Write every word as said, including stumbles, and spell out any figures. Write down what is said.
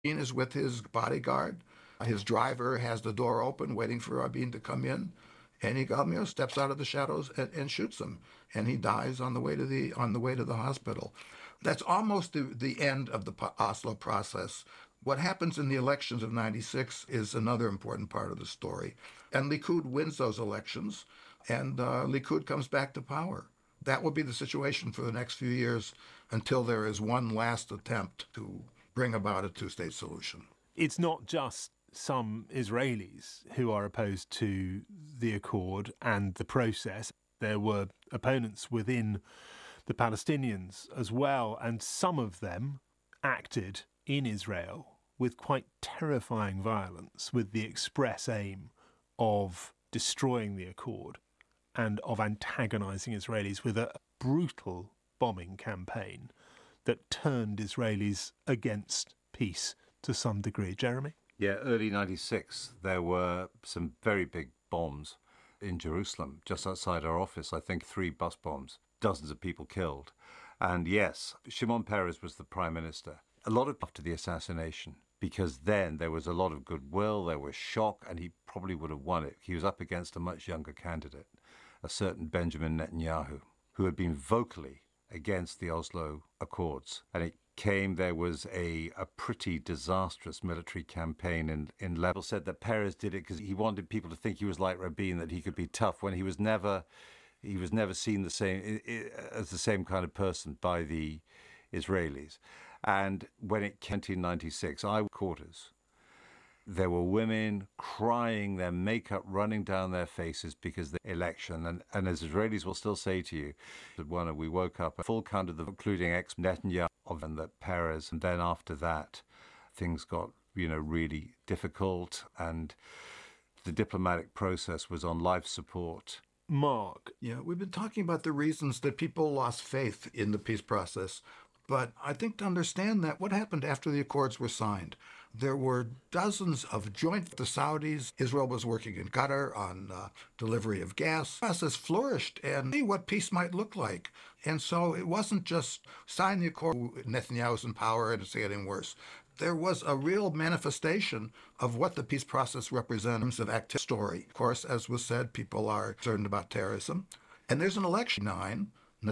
Rabin is with his bodyguard. His driver has the door open, waiting for Rabin to come in, and he, you know, steps out of the shadows and, and shoots him, and he dies on the way to the on the way to the hospital. That's almost the, the end of the Oslo process. What happens in the elections of ninety-six is another important part of the story. And Likud wins those elections, and uh, Likud comes back to power. That will be the situation for the next few years until there is one last attempt to bring about a two-state solution. It's not just some Israelis who are opposed to the accord and the process. There were opponents within the Palestinians as well, and some of them acted in Israel with quite terrifying violence, with the express aim of destroying the accord and of antagonising Israelis with a brutal bombing campaign that turned Israelis against peace to some degree. Jeremy? Yeah, early ninety-six, there were some very big bombs in Jerusalem, just outside our office. I think three bus bombs, dozens of people killed. And yes, Shimon Peres was the prime minister. A lot of after the assassination, because then there was a lot of goodwill, there was shock, and he probably would have won it. He was up against a much younger candidate, a certain Benjamin Netanyahu, who had been vocally against the Oslo Accords. And it came, there was a, a pretty disastrous military campaign in, in Lebanon. Said that Peres did it because he wanted people to think he was like Rabin, that he could be tough, when he was never he was never seen the same as the same kind of person by the Israelis. And when it came to ninety-six, I quarters, there were women crying, their makeup running down their faces because of the election. And, and as Israelis will still say to you, that one, we woke up a full count of the, including ex-Netanyahu, and that Peres. And then after that, things got, you know, really difficult. And the diplomatic process was on life support. Mark? Yeah, we've been talking about the reasons that people lost faith in the peace process. But I think to understand that, what happened after the accords were signed? There were dozens of joint, the Saudis, Israel was working in Qatar on uh, delivery of gas. The process flourished and see what peace might look like. And so it wasn't just sign the accord, Netanyahu's in power and it's getting worse. There was a real manifestation of what the peace process represents of active story. Of course, as was said, people are concerned about terrorism. And there's an election nine.